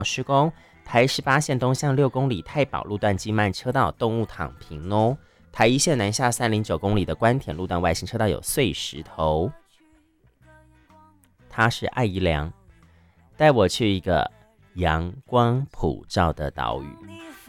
施工，台18线东向6公里太保路段及慢车道动物躺平哦。台1线南下309公里的关田路段外行车道有碎石头。他是艾怡良，带我去一个阳光普照的岛屿。